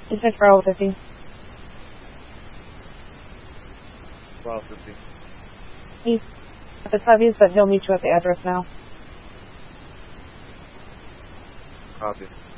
It's like for 50. 1250. He's at the Tubbies, but he'll meet you at the address now. Copy.